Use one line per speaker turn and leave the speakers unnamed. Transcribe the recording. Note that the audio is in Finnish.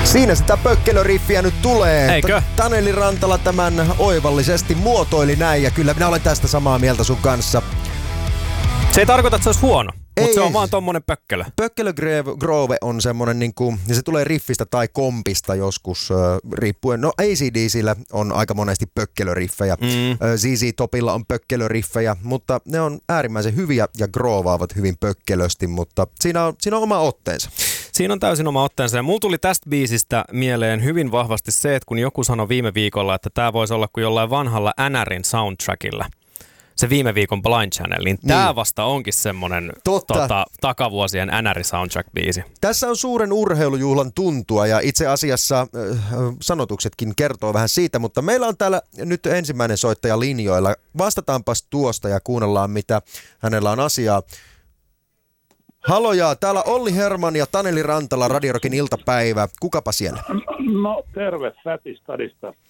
Siinä sitä pökkelöriffiä nyt tulee.
Eikö?
Taneli Rantala tämän oivallisesti muotoili näin ja kyllä minä olen tästä samaa mieltä sun kanssa.
Se ei tarkoita, että se olisi huono, mutta
Ei.
se on vaan tommonen pökkelö.
Pökkelö Grove on semmonen niinku, ja se tulee riffistä tai kompista joskus riippuen. No AC/DC:llä on aika monesti pökkelöriffejä. ZZ Topilla on pökkelöriffejä, mutta ne on äärimmäisen hyviä ja groovaavat hyvin pökkelösti, mutta siinä on oma otteensa.
Siinä on täysin oma otteensa ja mulla tuli tästä biisistä mieleen hyvin vahvasti se, että kun joku sanoi viime viikolla, että tämä voisi olla kuin jollain vanhalla NRin soundtrackilla. Se viime viikon Blind Channel, niin tämä vasta onkin semmoinen takavuosien NR-soundtrack-biisi.
Tässä on suuren urheilujuhlan tuntua ja itse asiassa sanotuksetkin kertoo vähän siitä, mutta meillä on täällä nyt ensimmäinen soittaja linjoilla. Vastataanpas tuosta ja kuunnellaan, mitä hänellä on asiaa. Haloja, täällä Olli Herman ja Taneli Rantala, Radio Rockin iltapäivä. Kukapa siellä?
No terve Fätistadista.